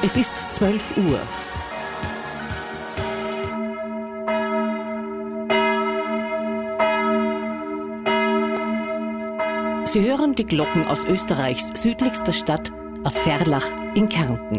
Es ist 12 Uhr. Sie hören die Glocken aus Österreichs südlichster Stadt, aus Verlach in Kärnten.